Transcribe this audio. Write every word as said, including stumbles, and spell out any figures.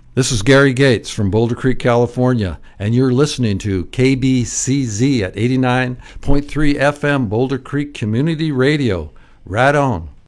This is Gary Gates from Boulder Creek, California, and you're listening to K B C Z at eighty-nine point three F M Boulder Creek Community Radio. Right on.